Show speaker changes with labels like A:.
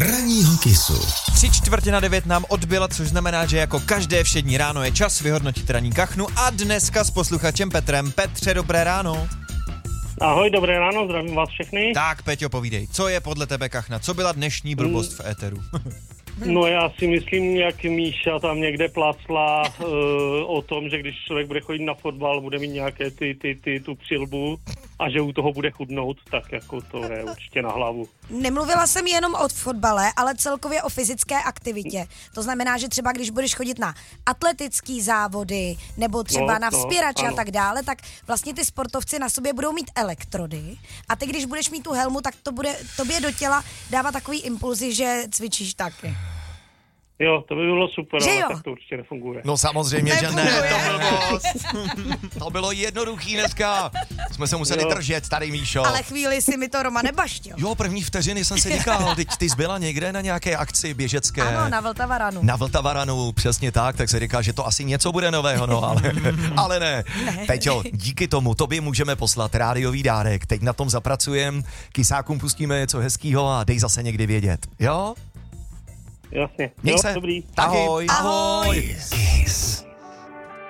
A: Ranního kysu.
B: 8:45 nám odbyla, což znamená, že jako každé všední ráno je čas vyhodnotit ranní kachnu a dneska s posluchačem Petrem. Petře, dobré ráno.
C: Ahoj, dobré ráno, zdravím vás všechny.
B: Tak, Peťo, povídej, co je podle tebe kachna? Co byla dnešní blbost v éteru?
C: No já si myslím, jak Míša tam někde plácla o tom, že když člověk bude chodit na fotbal, bude mít nějaké tu přilbu a že u toho bude chudnout, tak jako to je určitě na hlavu.
D: Nemluvila jsem jenom o fotbale, ale celkově o fyzické aktivitě. To znamená, že třeba když budeš chodit na atletický závody nebo třeba na vzpěrače a tak dále, tak vlastně ty sportovci na sobě budou mít elektrody a ty, když budeš mít tu helmu, tak to bude tobě do těla dávat takový impulzy, že cvičíš taky.
C: Jo, to by bylo super,
D: že
C: ale
D: jo?
C: tak to určitě nefunguje.
E: No samozřejmě, že ne,
D: Nefunguje.
E: to bylo to bylo jednoduchý dneska. Jsme se museli držet, tady Míšo.
D: Ale chvíli si mi to Roma nebaštil.
E: Jo, první vteřiny jsem si říkal, teď ty zbyla někde na nějaké akci běžecké.
D: Ano, na Vltavaranu.
E: Na Vltavaranu, přesně tak se říká, že to asi něco bude nového, no ale ne. Peťo, díky tomu tobě můžeme poslat rádiový dárek. Teď na tom zapracujeme, kysákům pustíme něco hezkýho a dej zase někdy vědět, jo?
C: Jasně.
E: Měj
C: Jo,
E: se.
C: dobrý.
E: Taky.
B: Ahoj.
D: Ahoj.
A: Kiss.